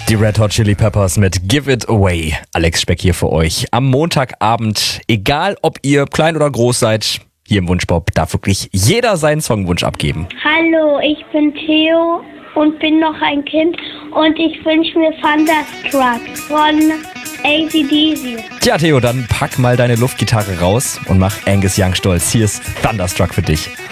Die Red Hot Chili Peppers mit Give It Away. Alex Speck hier für euch. Am Montagabend, egal ob ihr klein oder groß seid, hier im Wunschpop darf wirklich jeder seinen Songwunsch abgeben. Hallo, ich bin Theo und bin noch ein Kind und ich wünsche mir Thunderstruck von AC/DC. Tja, Theo, dann pack mal deine Luftgitarre raus und mach Angus Young stolz. Hier ist Thunderstruck für dich.